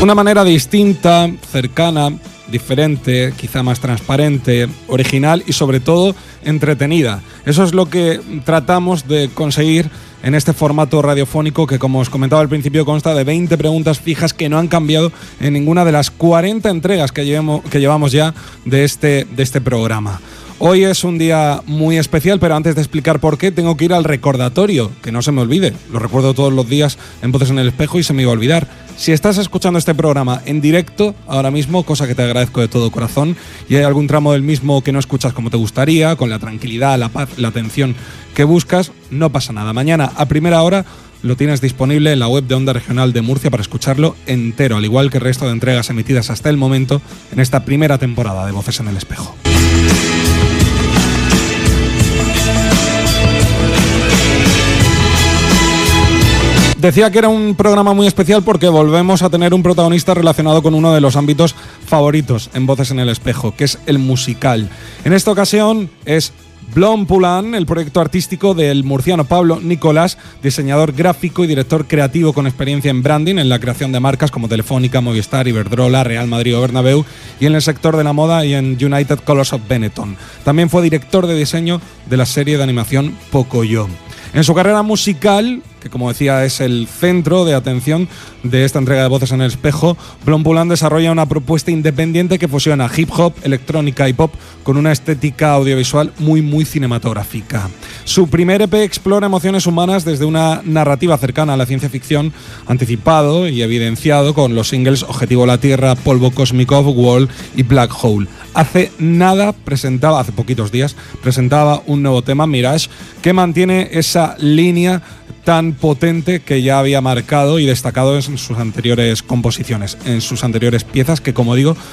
Una manera distinta, cercana, diferente, quizá más transparente, original y sobre todo entretenida. Eso es lo que tratamos de conseguir en este formato radiofónico que, como os comentaba al principio, consta de 20 preguntas fijas que no han cambiado en ninguna de las 40 entregas que llevamos ya de este programa. Hoy es un día muy especial, pero antes de explicar por qué, tengo que ir al recordatorio, que no se me olvide. Lo recuerdo todos los días en Voces en el Espejo y se me iba a olvidar. Si estás escuchando este programa en directo ahora mismo, cosa que te agradezco de todo corazón, y hay algún tramo del mismo que no escuchas como te gustaría, con la tranquilidad, la paz, la atención que buscas, no pasa nada. Mañana a primera hora lo tienes disponible en la web de Onda Regional de Murcia para escucharlo entero, al igual que el resto de entregas emitidas hasta el momento en esta primera temporada de Voces en el Espejo. Decía que era un programa muy especial porque volvemos a tener un protagonista relacionado con uno de los ámbitos favoritos en Voces en el Espejo, que es el musical. En esta ocasión es Blompulan, el proyecto artístico del murciano Pablo Nicolás, diseñador gráfico y director creativo con experiencia en branding, en la creación de marcas como Telefónica, Movistar, Iberdrola, Real Madrid o Bernabéu, y en el sector de la moda y en United Colors of Benetton. También fue director de diseño de la serie de animación Pocoyo. En su carrera musical, que como decía es el centro de atención de esta entrega de Voces en el Espejo, Blompulan desarrolla una propuesta independiente que fusiona hip hop, electrónica y pop con una estética audiovisual muy cinematográfica. Su primer EP explora emociones humanas desde una narrativa cercana a la ciencia ficción, anticipado y evidenciado con los singles Objetivo la Tierra, Polvo Cósmico, Wall y Black Hole. Hace poquitos días, presentaba un nuevo tema, Mirage, que mantiene esa línea tan potente que ya había marcado y destacado en sus anteriores composiciones, en sus anteriores piezas, que como digo,